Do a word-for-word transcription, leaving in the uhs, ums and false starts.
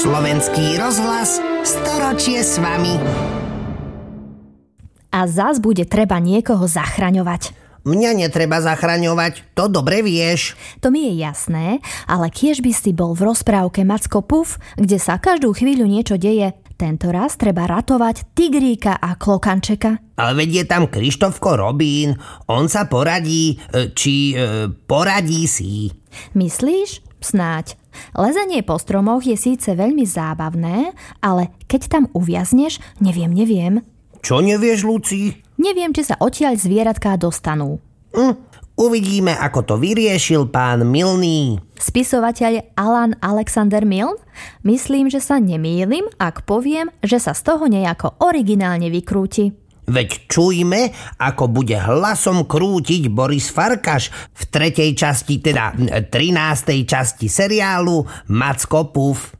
Slovenský rozhlas, storočie s vami. A zas bude treba niekoho zachraňovať. Mňa netreba zachraňovať, to dobre vieš. To mi je jasné, ale kiež by si bol v rozprávke Macko Puf, kde sa každú chvíľu niečo deje. Tento raz treba ratovať Tigríka a Klokančeka. Ale veď je tam Krištofko Robín, on sa poradí, či e, poradí si. Myslíš? Snáď. Lezenie po stromoch je síce veľmi zábavné, ale keď tam uviazneš, neviem, neviem. Čo nevieš, Luci? Neviem, či sa odtiaľ zvieratká dostanú. Hm, uvidíme, ako to vyriešil pán Milný. Spisovateľ Alan Alexander Milne? Myslím, že sa nemýlim, ak poviem, že sa z toho nejako originálne vykrúti. Veď čujme, ako bude hlasom krútiť Boris Farkaš v tretej časti, teda trinástej časti seriálu Macko Puf.